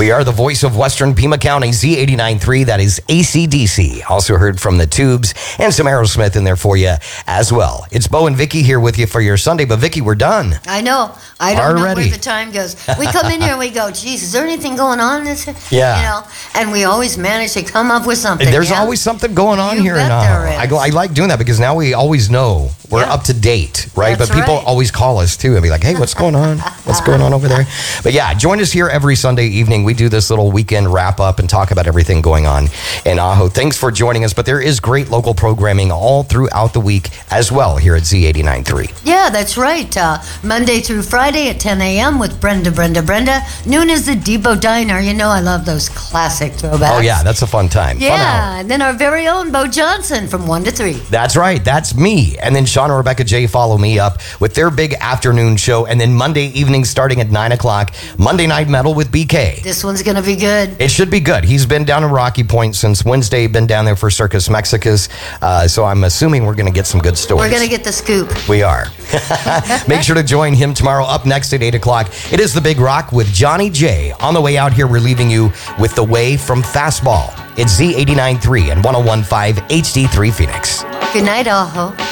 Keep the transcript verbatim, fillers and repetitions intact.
We are the voice of Western Pima County, Z eighty-nine point three. That is A C D C. Also heard from the Tubes and some Aerosmith in there for you as well. It's Bo and Vicky here with you for your Sunday. But Vicky, we're done. I know. I don't Already. know where the time goes. We come in here and we go, geez, is there anything going on in this? Yeah. You know, and we always manage to come up with something. There's yeah? always something going on You here. bet And, uh, there is. I, go, I like doing that because now we always know we're Yeah. up to date, right? That's but people right. always call us too and be like, hey, what's going on? What's going on over there? But yeah, join us here every Sunday evening. We do this little weekend wrap up and talk about everything going on in Ajo. Thanks for joining us. But there is great local programming all throughout the week as well here at Z eighty-nine point three. Yeah, that's right. Uh, Monday through Friday at ten a.m. with Brenda, Brenda, Brenda. Noon is the Depot Diner. You know I love those classic throwbacks. Oh, yeah, that's a fun time. Fun hour. Yeah, and then our very own Bo Johnson from one to three. That's right. That's me. And then Sean and Rebecca J follow me up with their big afternoon show. And then Monday evening starting at nine o'clock, Monday Night Metal with B K. This one's going to be good. It should be good. He's been down in Rocky Point since Wednesday, been down there for Circus Mexicus. Uh, so I'm assuming we're going to get some good stories. We're going to get the scoop. We are. Make sure to join him tomorrow up next at eight o'clock. It is The Big Rock with Johnny J. On the way out here, we're leaving you with The Way from Fastball. It's Z eighty-nine point three and one oh one point five H D three Phoenix. Good night, Aho.